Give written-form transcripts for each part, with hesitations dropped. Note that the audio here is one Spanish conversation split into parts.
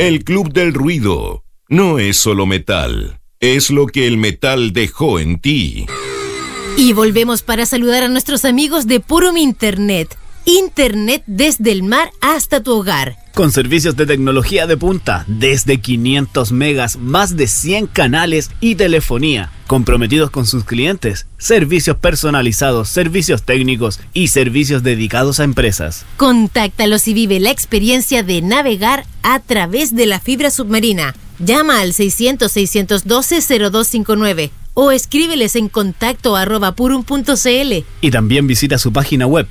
El Club del Ruido no es solo metal, es lo que el metal dejó en ti. Y volvemos para saludar a nuestros amigos de Purum Internet. Internet desde el mar hasta tu hogar. Con servicios de tecnología de punta, desde 500 megas, más de 100 canales y telefonía. Comprometidos con sus clientes, servicios personalizados, servicios técnicos y servicios dedicados a empresas. Contáctalos y vive la experiencia de navegar a través de la fibra submarina. Llama al 600-612-0259 o escríbeles en contacto@purum.cl. Y también visita su página web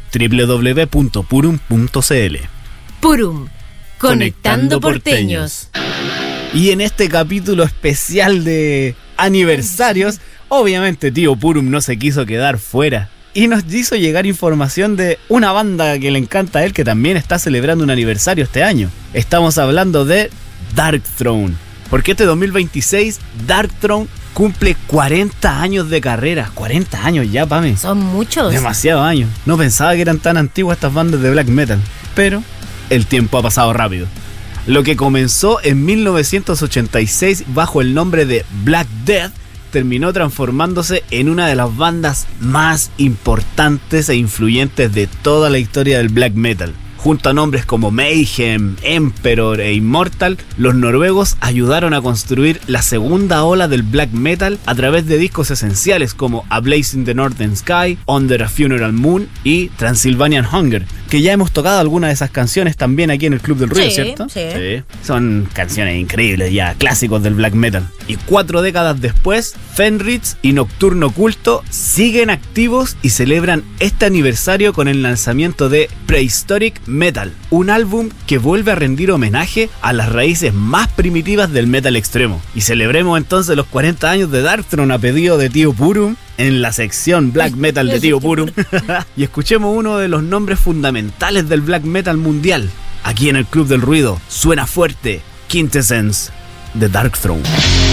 www.purum.cl. Purum, conectando porteños. Y en este capítulo especial de aniversarios, obviamente tío Purum no se quiso quedar fuera y nos hizo llegar información de una banda que le encanta a él, que también está celebrando un aniversario este año. Estamos hablando de Darkthrone, porque este 2026 Darkthrone cumple 40 años de carrera. 40 años ya, Pame. Son muchos. Demasiados años. No pensaba que eran tan antiguas estas bandas de black metal, pero el tiempo ha pasado rápido. Lo que comenzó en 1986 bajo el nombre de Black Death terminó transformándose en una de las bandas más importantes e influyentes de toda la historia del black metal. Junto a nombres como Mayhem, Emperor e Immortal, los noruegos ayudaron a construir la segunda ola del black metal a través de discos esenciales como A Blaze in the Northern Sky, Under a Funeral Moon y Transylvanian Hunger, que ya hemos tocado algunas de esas canciones también aquí en el Club del Ruido, ¿cierto? Sí. Son canciones increíbles ya, clásicos del black metal. Y 4 décadas después, Fenris y Nocturno Culto siguen activos y celebran este aniversario con el lanzamiento de Prehistoric Metal, un álbum que vuelve a rendir homenaje a las raíces más primitivas del metal extremo. Y celebremos entonces los 40 años de Darkthrone a pedido de tío Purum en la sección Black Metal de tío Purum. Y escuchemos uno de los nombres fundamentales del black metal mundial. Aquí en el Club del Ruido suena fuerte Quintessence de Darkthrone.